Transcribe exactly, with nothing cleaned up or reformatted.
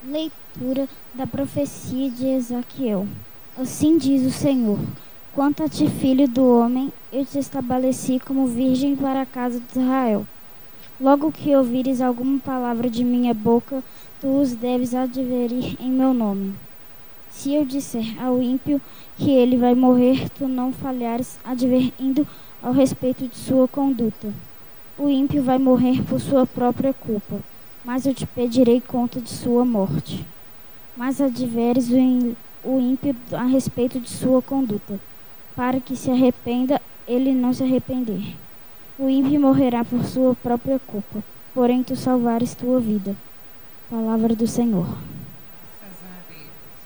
Leitura da profecia de Ezequiel. Assim diz o Senhor: Quanto a ti, filho do homem, eu te estabeleci como virgem para a casa de Israel. Logo que ouvires alguma palavra de minha boca, tu os deves advertir em meu nome. Se eu disser ao ímpio que ele vai morrer, tu não falhares advertindo ao respeito de sua conduta. O ímpio vai morrer por sua própria culpa, mas eu te pedirei conta de sua morte. Mas adveres o ímpio a respeito de sua conduta, para que se arrependa, ele não se arrepender. O ímpio morrerá por sua própria culpa, porém tu salvares tua vida. Palavra do Senhor.